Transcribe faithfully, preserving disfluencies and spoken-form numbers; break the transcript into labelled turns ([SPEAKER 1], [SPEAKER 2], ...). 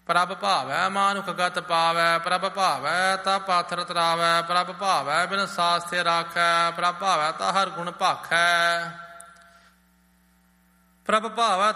[SPEAKER 1] ਪ੍ਰਭ ਭਾਵੈ ਮਾਨੁਖ ਗਤ ਪਾਵੈ, ਪ੍ਰਭ ਭਾਵੈ ਤਾ ਪਾਥਰ ਤਰਾਵੈ, ਪ੍ਰਭ ਭਾਵੈ ਬਿਨ ਸਾਸਥਿ ਰਾਖੈ, ਪ੍ਰਭ ਭਾਵੈ ਤਾ ਹਰ ਗੁਣ ਭਾਖੈ, ਪ੍ਰਭ ਭਾਵੈ